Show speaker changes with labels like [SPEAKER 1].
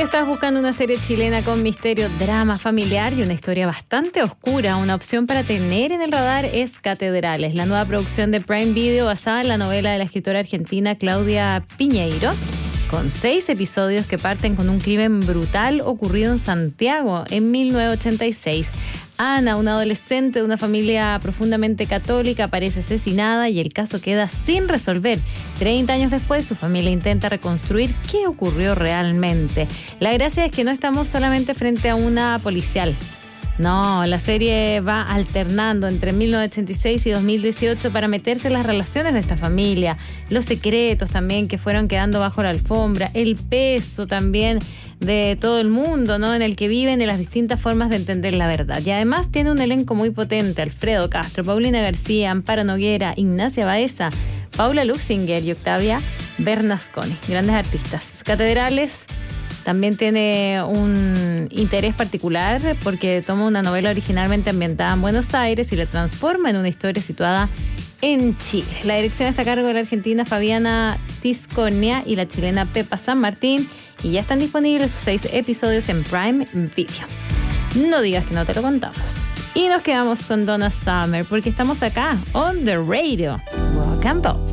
[SPEAKER 1] estás buscando una serie chilena con misterio, drama familiar y una historia bastante oscura, una opción para tener en el radar es Catedrales, la nueva producción de Prime Video basada en la novela de la escritora argentina Claudia Piñeiro, con 6 episodios que parten con un crimen brutal ocurrido en Santiago en 1986. Ana, una adolescente de una familia profundamente católica, aparece asesinada y el caso queda sin resolver. 30 años después, su familia intenta reconstruir qué ocurrió realmente. La gracia es que no estamos solamente frente a una policial. No, la serie va alternando entre 1986 y 2018 para meterse en las relaciones de esta familia, los secretos también que fueron quedando bajo la alfombra, el peso también de todo el mundo, ¿no?, en el que viven y las distintas formas de entender la verdad. Y además tiene un elenco muy potente: Alfredo Castro, Paulina García, Amparo Noguera, Ignacia Baeza, Paula Luxinger y Octavia Bernasconi. Grandes artistas. Catedrales también tiene un interés particular porque toma una novela originalmente ambientada en Buenos Aires y la transforma en una historia situada en Chile. La dirección está a cargo de la argentina Fabiana Tiscornia y la chilena Pepa San Martín, y ya están disponibles sus 6 episodios en Prime Video. No digas que no te lo contamos. Y nos quedamos con Donna Summer porque estamos acá on the radio. Rock and Pop.